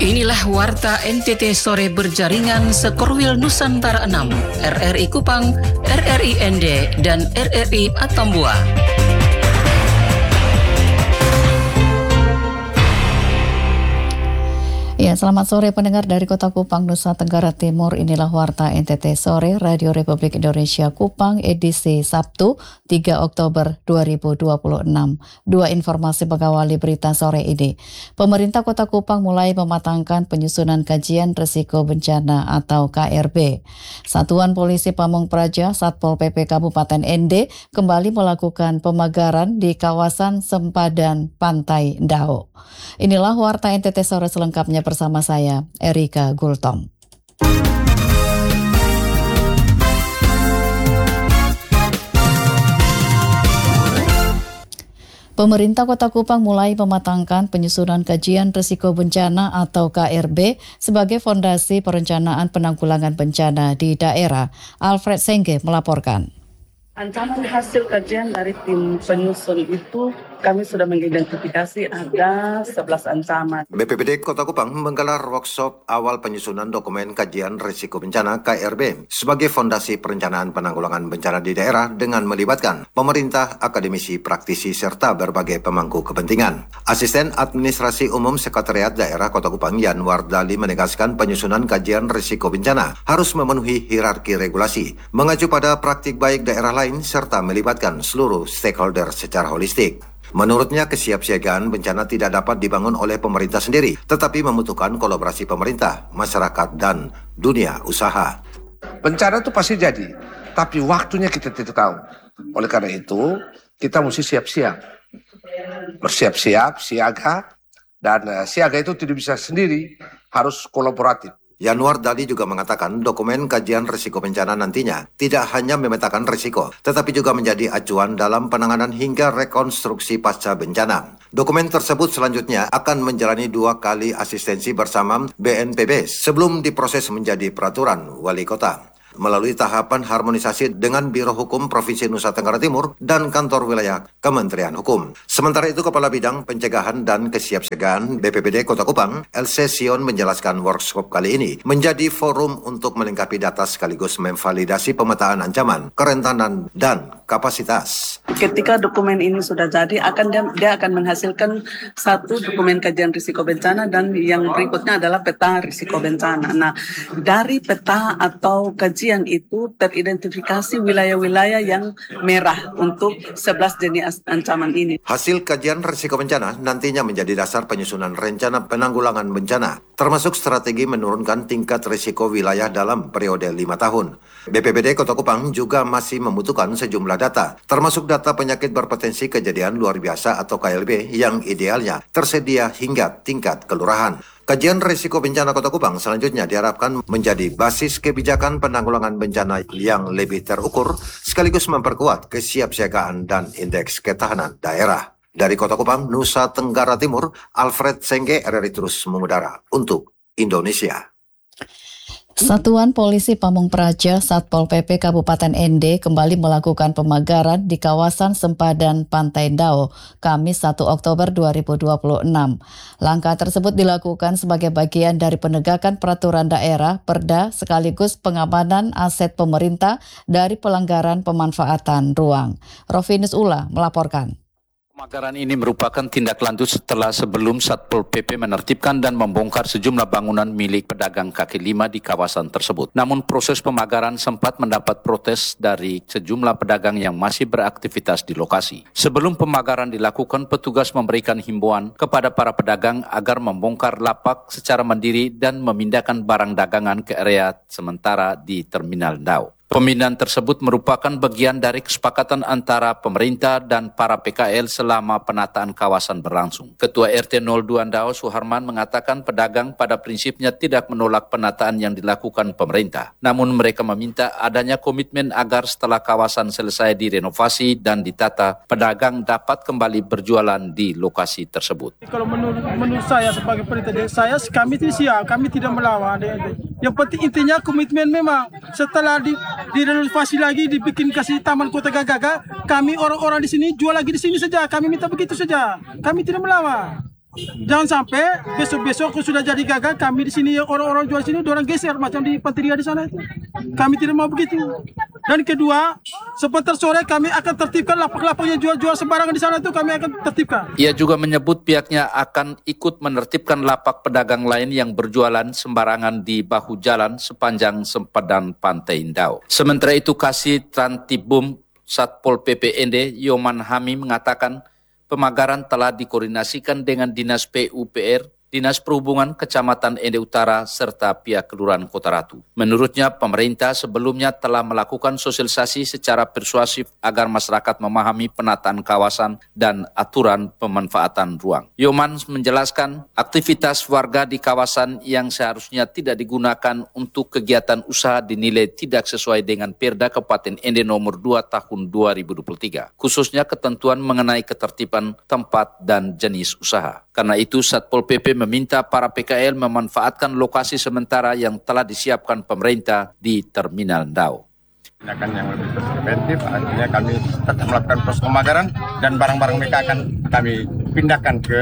Inilah Warta NTT Sore berjaringan Sekorwil Nusantara 6, RRI Kupang, RRI ND, dan RRI Atambua. Ya, selamat sore pendengar dari Kota Kupang, Nusa Tenggara Timur. Inilah Warta NTT Sore, Radio Republik Indonesia Kupang, edisi Sabtu, 3 Oktober 2026. Dua informasi mengawali berita sore ini. Pemerintah Kota Kupang mulai mematangkan penyusunan kajian risiko bencana atau KRB. Satuan Polisi Pamong Praja, Satpol PP Kabupaten ND, kembali melakukan pemagaran di kawasan sempadan Pantai Ndao. Inilah Warta NTT Sore selengkapnya bersama saya, Erika Gultom. Pemerintah Kota Kupang mulai mematangkan penyusunan kajian risiko bencana atau KRB sebagai fondasi perencanaan penanggulangan bencana di daerah. Alfred Sengge melaporkan. Ancaman hasil kajian dari tim penyusun itu kami sudah mengidentifikasi ada 11 ancaman. BPBD Kota Kupang menggelar workshop awal penyusunan dokumen kajian risiko bencana KRB sebagai fondasi perencanaan penanggulangan bencana di daerah dengan melibatkan pemerintah, akademisi, praktisi, serta berbagai pemangku kepentingan. Asisten Administrasi Umum Sekretariat Daerah Kota Kupang Yan Wardali menegaskan penyusunan kajian risiko bencana harus memenuhi hierarki regulasi, mengacu pada praktik baik daerah lain serta melibatkan seluruh stakeholder secara holistik. Menurutnya, kesiapsiagaan bencana tidak dapat dibangun oleh pemerintah sendiri, tetapi membutuhkan kolaborasi pemerintah, masyarakat, dan dunia usaha. Bencana itu pasti jadi, tapi waktunya kita tidak tahu. Oleh karena itu, kita mesti siap-siap. Bersiap-siap, siaga, dan siaga itu tidak bisa sendiri, harus kolaboratif. Yanwar Dali juga mengatakan dokumen kajian risiko bencana nantinya tidak hanya memetakan risiko, tetapi juga menjadi acuan dalam penanganan hingga rekonstruksi pasca bencana. Dokumen tersebut selanjutnya akan menjalani 2 kali asistensi bersama BNPB sebelum diproses menjadi peraturan wali kota melalui tahapan harmonisasi dengan Biro Hukum Provinsi Nusa Tenggara Timur dan Kantor Wilayah Kementerian Hukum. Sementara itu, Kepala Bidang Pencegahan dan Kesiapsiagaan BPBD Kota Kupang, LC Sion, menjelaskan workshop kali ini menjadi forum untuk melengkapi data sekaligus memvalidasi pemetaan ancaman, kerentanan, dan kapasitas. Ketika dokumen ini sudah jadi, dia akan menghasilkan satu dokumen kajian risiko bencana dan yang berikutnya adalah peta risiko bencana. Nah, dari peta atau kajian itu teridentifikasi wilayah-wilayah yang merah untuk 11 jenis ancaman ini. Hasil kajian risiko bencana nantinya menjadi dasar penyusunan rencana penanggulangan bencana, termasuk strategi menurunkan tingkat risiko wilayah dalam periode 5 tahun. BPBD Kota Kupang juga masih membutuhkan sejumlah data, termasuk data penyakit berpotensi kejadian luar biasa atau KLB yang idealnya tersedia hingga tingkat kelurahan. Kajian risiko bencana Kota Kupang selanjutnya diharapkan menjadi basis kebijakan penanggulangan bencana yang lebih terukur, sekaligus memperkuat kesiapsiagaan dan indeks ketahanan daerah. Dari Kota Kupang, Nusa Tenggara Timur, Alfred Sengge, RRI terus mengudara untuk Indonesia. Satuan Polisi Pamong Praja, Satpol PP Kabupaten ND kembali melakukan pemagaran di kawasan sempadan Pantai Ndao, Kamis 1 Oktober 2026. Langkah tersebut dilakukan sebagai bagian dari penegakan peraturan daerah, Perda, sekaligus pengamanan aset pemerintah dari pelanggaran pemanfaatan ruang. Rovinus Ula melaporkan. Pemagaran ini merupakan tindak lanjut setelah sebelum Satpol PP menertibkan dan membongkar sejumlah bangunan milik pedagang kaki lima di kawasan tersebut. Namun proses pemagaran sempat mendapat protes dari sejumlah pedagang yang masih beraktivitas di lokasi. Sebelum pemagaran dilakukan, petugas memberikan himbauan kepada para pedagang agar membongkar lapak secara mandiri dan memindahkan barang dagangan ke area sementara di Terminal Ndao. Pemindahan tersebut merupakan bagian dari kesepakatan antara pemerintah dan para PKL selama penataan kawasan berlangsung. Ketua RT 02 Ndao Suharman mengatakan pedagang pada prinsipnya tidak menolak penataan yang dilakukan pemerintah. Namun mereka meminta adanya komitmen agar setelah kawasan selesai direnovasi dan ditata, pedagang dapat kembali berjualan di lokasi tersebut. Kalau menurut saya sebagai perintah saya, kami tidak siap, kami tidak melawan. Yang penting intinya komitmen memang setelah direnovasi lagi, dibikin kasih taman kota gagah, kami orang-orang di sini jual lagi di sini saja. Kami minta begitu saja. Kami tidak melawan. Jangan sampai besok-besok sudah jadi gagal, kami di sini orang-orang jual sini, orang geser macam di Panteria di sana itu. Kami tidak mau begitu. Dan kedua, sebentar sore kami akan tertibkan lapak-lapak yang jual-jual sembarangan di sana itu, kami akan tertibkan. Ia juga menyebut pihaknya akan ikut menertibkan lapak pedagang lain yang berjualan sembarangan di bahu jalan sepanjang sempadan Pantai Indau. Sementara itu, Kasih Trantibum Satpol PP Ende Yoman Hami mengatakan pemagaran telah dikoordinasikan dengan Dinas PUPR, Dinas Perhubungan Kecamatan Ende Utara, serta pihak Kelurahan Kota Ratu. Menurutnya, pemerintah sebelumnya telah melakukan sosialisasi secara persuasif agar masyarakat memahami penataan kawasan dan aturan pemanfaatan ruang. Yoman menjelaskan, aktivitas warga di kawasan yang seharusnya tidak digunakan untuk kegiatan usaha dinilai tidak sesuai dengan Perda Kabupaten Ende nomor 2 tahun 2023, khususnya ketentuan mengenai ketertiban tempat dan jenis usaha. Karena itu, Satpol PP meminta para PKL memanfaatkan lokasi sementara yang telah disiapkan pemerintah di Terminal Ndau. Tindakan yang lebih preventif, akhirnya kami tetap melakukan proses pemagaran dan barang-barang mereka akan kami pindahkan ke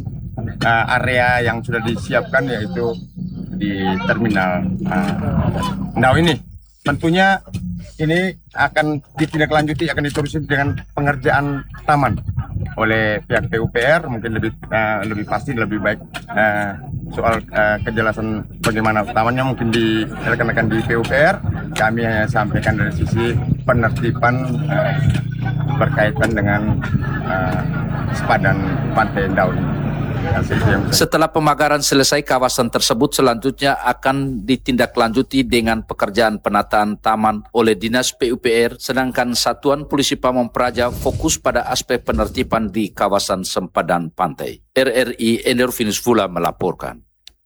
area yang sudah disiapkan, yaitu di Terminal Ndau ini. Tentunya ini akan ditindaklanjuti, akan diterusin dengan pengerjaan taman oleh pihak PUPR, mungkin lebih pasti, lebih baik soal kejelasan bagaimana tamannya mungkin di rekan-rekan di PUPR. Kami hanya sampaikan dari sisi penertiban berkaitan dengan sepadan Pantai Ndau ini. Setelah pemagaran selesai, kawasan tersebut selanjutnya akan ditindaklanjuti dengan pekerjaan penataan taman oleh Dinas PUPR, sedangkan Satuan Polisi Pamong Praja fokus pada aspek penertiban di kawasan sempadan pantai. RRI Endorfinus Vula melaporkan.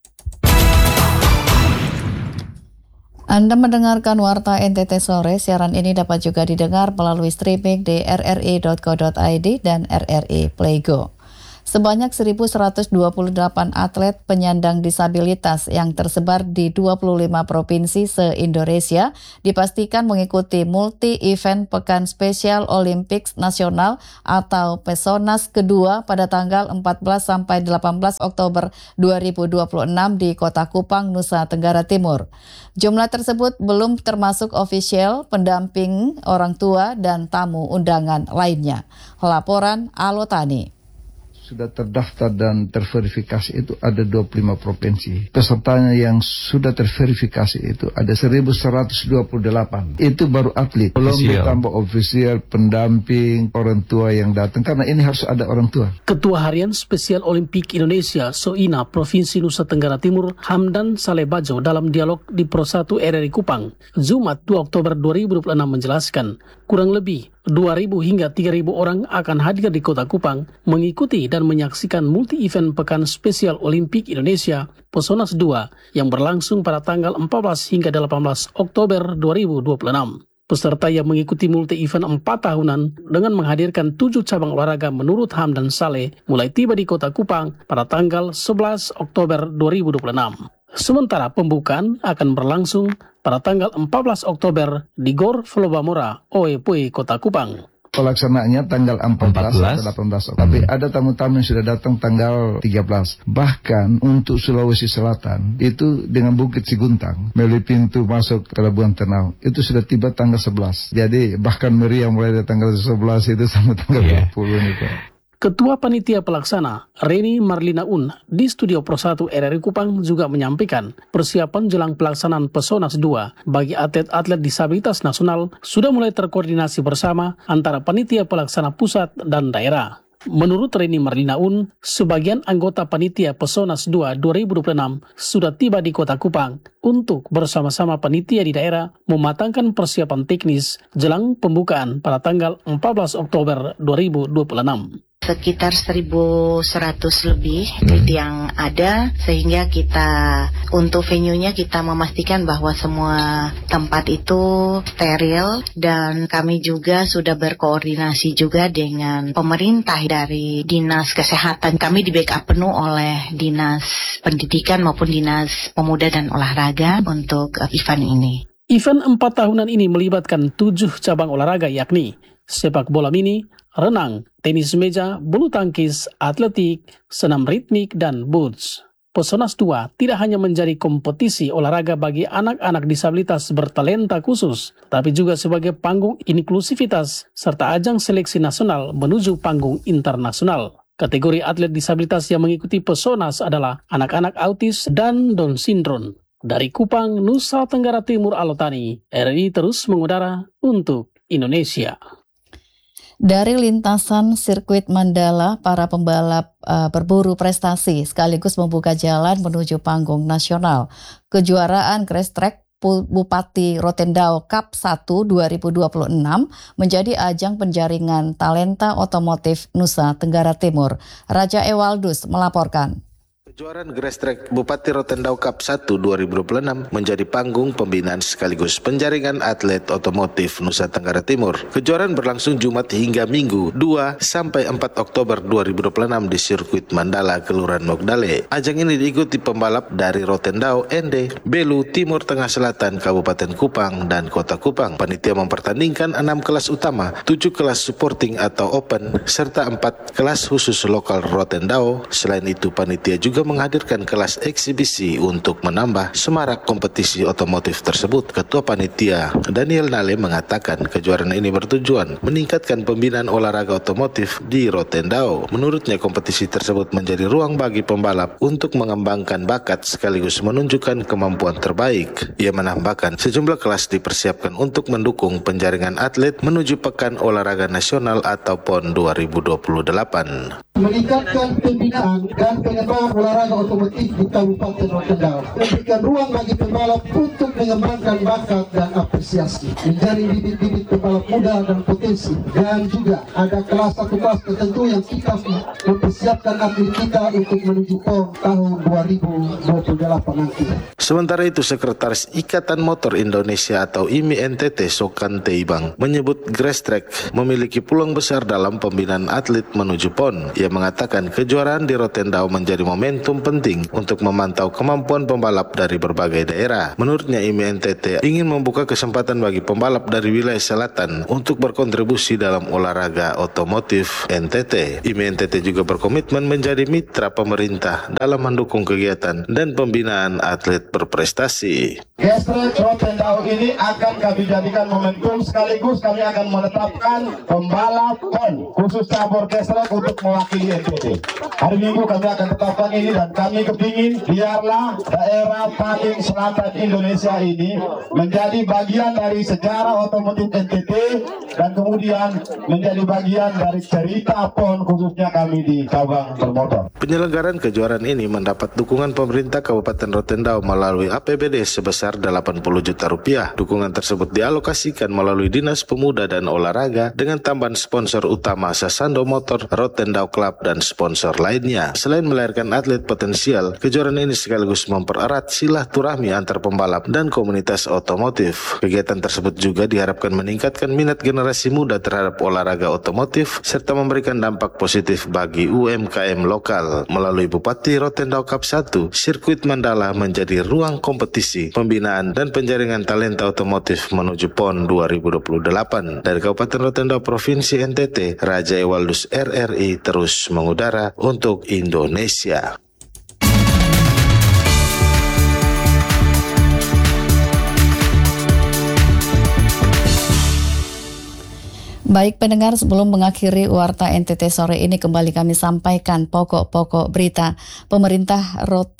Anda mendengarkan Warta NTT Sore. Siaran ini dapat juga didengar melalui streaming di rri.co.id dan RRI Playgo. Sebanyak 1.128 atlet penyandang disabilitas yang tersebar di 25 provinsi se-Indonesia dipastikan mengikuti multi-event Pekan Spesial Olympics Nasional atau PESONAS kedua pada tanggal 14-18 Oktober 2026 di Kota Kupang, Nusa Tenggara Timur. Jumlah tersebut belum termasuk ofisial, pendamping orang tua, dan tamu undangan lainnya. Laporan Alotani. Sudah terdaftar dan terverifikasi itu ada 25 provinsi. Pesertanya yang sudah terverifikasi itu ada 1.128. Itu baru atlet. Belum ditambah ofisial, pendamping, orang tua yang datang. Karena ini harus ada orang tua. Ketua Harian Spesial Olimpik Indonesia SOINA Provinsi Nusa Tenggara Timur Hamdan Salebajo dalam dialog di Pro 1 RRI Kupang Jumat 2 Oktober 2026 menjelaskan kurang lebih 2.000 hingga 3.000 orang akan hadir di Kota Kupang mengikuti dan menyaksikan multi-event Pekan Spesial Olimpik Indonesia PESONAS 2 yang berlangsung pada tanggal 14 hingga 18 Oktober 2026. Peserta yang mengikuti multi-event 4 tahunan dengan menghadirkan 7 cabang olahraga menurut Hamdan Saleh mulai tiba di Kota Kupang pada tanggal 11 Oktober 2026. Sementara pembukaan akan berlangsung pada tanggal 14 Oktober di Gor Flobamora, Oepui, Kota Kupang. Pelaksanaannya tanggal 14 atau 18 Oktober. Tapi ada tamu-tamu yang sudah datang tanggal 13. Bahkan untuk Sulawesi Selatan, itu dengan Bukit Siguntang, melalui pintu masuk Pelabuhan Ternau, itu sudah tiba tanggal 11. Jadi bahkan meriah mulai dari tanggal 11 itu sampai tanggal 20 itu. Ketua Panitia Pelaksana Reni Marlina Un di Studio Pro 1 RRI Kupang juga menyampaikan persiapan jelang pelaksanaan PESONAS 2 bagi atlet-atlet disabilitas nasional sudah mulai terkoordinasi bersama antara Panitia Pelaksana Pusat dan daerah. Menurut Reni Marlina Un, sebagian anggota Panitia PESONAS 2 2026 sudah tiba di Kota Kupang untuk bersama-sama panitia di daerah mematangkan persiapan teknis jelang pembukaan pada tanggal 14 Oktober 2026. Sekitar 1.100 lebih yang ada, sehingga kita untuk venue-nya kita memastikan bahwa semua tempat itu steril, dan kami juga sudah berkoordinasi juga dengan pemerintah dari Dinas Kesehatan. Kami di backup penuh oleh Dinas Pendidikan maupun Dinas Pemuda dan Olahraga untuk event ini. Event 4 tahunan ini melibatkan 7 cabang olahraga yakni sepak bola mini, renang, tenis meja, bulu tangkis, atletik, senam ritmik, dan boots. Pesonas 2 tidak hanya menjadi kompetisi olahraga bagi anak-anak disabilitas bertalenta khusus, tapi juga sebagai panggung inklusivitas serta ajang seleksi nasional menuju panggung internasional. Kategori atlet disabilitas yang mengikuti Pesonas adalah anak-anak autis dan Down syndrome. Dari Kupang, Nusa Tenggara Timur, Alotani, RRI terus mengudara untuk Indonesia. Dari lintasan sirkuit Mandala, para pembalap berburu prestasi sekaligus membuka jalan menuju panggung nasional. Kejuaraan Grass Track Bupati Rotendao Cup 1 2026 menjadi ajang penjaringan talenta otomotif Nusa Tenggara Timur. Raja Ewaldus melaporkan. Kejuaraan Grass Track Bupati Rotendao Cup 1 2026 menjadi panggung pembinaan sekaligus penjaringan atlet otomotif Nusa Tenggara Timur. Kejuaraan berlangsung Jumat hingga Minggu 2 sampai 4 Oktober 2026 di sirkuit Mandala, Kelurahan Mogdale. Ajang ini diikuti pembalap dari Rotendao, Ende, Belu, Timur Tengah Selatan, Kabupaten Kupang, dan Kota Kupang. Panitia mempertandingkan 6 kelas utama, 7 kelas supporting atau open, serta 4 kelas khusus lokal Rotendao. Selain itu, panitia juga menghadirkan kelas eksibisi untuk menambah semarak kompetisi otomotif tersebut. Ketua Panitia Daniel Nale mengatakan kejuaraan ini bertujuan meningkatkan pembinaan olahraga otomotif di Rotendao. Menurutnya kompetisi tersebut menjadi ruang bagi pembalap untuk mengembangkan bakat sekaligus menunjukkan kemampuan terbaik. Ia menambahkan sejumlah kelas dipersiapkan untuk mendukung penjaringan atlet menuju Pekan Olahraga Nasional atau PON 2028. Meningkatkan pembinaan dan pengembangan olahraga otomotif di Kabupaten Rotendao, memberikan ruang bagi pembalap untuk mengembangkan bakat dan apresiasi, menjaring bibit-bibit pembalap muda dan potensi, dan juga ada satu kelas tertentu yang kita mempersiapkan atlet kita untuk menuju PON tahun 2028 nanti. Sementara itu, Sekretaris Ikatan Motor Indonesia atau IMI NTT Sokan Teibang menyebut Grass Track memiliki peluang besar dalam pembinaan atlet menuju PON. Ia mengatakan kejuaraan di Rotendao menjadi momentum penting untuk memantau kemampuan pembalap dari berbagai daerah. Menurutnya, IMI NTT ingin membuka kesempatan bagi pembalap dari wilayah selatan untuk berkontribusi dalam olahraga otomotif NTT. IMI NTT juga berkomitmen menjadi mitra pemerintah dalam mendukung kegiatan dan pembinaan atlet berprestasi. Grass Track Rotendao ini akan kami jadikan momentum sekaligus kami akan menetapkan pembalap PON khusus cabur Grass Track untuk mewakili NTT. Hari Minggu kami akan tetapkan ini dan kami kepingin biarlah daerah paling selatan Indonesia ini menjadi bagian dari sejarah otomotif NTT dan kemudian menjadi bagian dari cerita PON khususnya kami di cabang bermotor. Penyelenggaraan kejuaraan ini mendapat dukungan pemerintah Kabupaten Rotendao melalui APBD sebesar 80 juta rupiah. Dukungan tersebut dialokasikan melalui Dinas Pemuda dan Olahraga dengan tambahan sponsor utama Sasando Motor, Rotendao Club, dan sponsor lainnya. Selain melahirkan atlet potensial, kejuaraan ini sekaligus mempererat silaturahmi antar pembalap dan komunitas otomotif. Kegiatan tersebut juga diharapkan meningkatkan minat generasi muda terhadap olahraga otomotif serta memberikan dampak positif bagi UMKM lokal. Melalui Bupati Rotendao Cup 1, sirkuit Mandala menjadi ruang kompetisi, pembinaan dan penjaringan talenta otomotif menuju PON 2028. Dari Kabupaten Rotendao, Provinsi NTT, Raja Ewaldus RRI terus mengudara untuk Indonesia. Baik pendengar, sebelum mengakhiri Warta NTT sore ini kembali kami sampaikan pokok-pokok berita. Pemerintah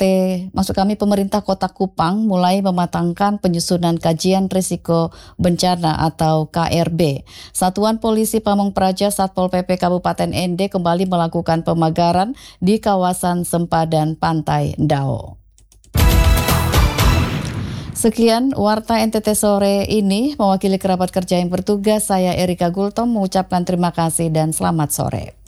Kota Kupang mulai mematangkan penyusunan kajian risiko bencana atau KRB. Satuan Polisi Pamong Praja Satpol PP Kabupaten Ende kembali melakukan pemagaran di kawasan sempadan Pantai Ndao. Sekian Warta NTT sore ini, mewakili kerabat kerja yang bertugas, saya Erika Gultom mengucapkan terima kasih dan selamat sore.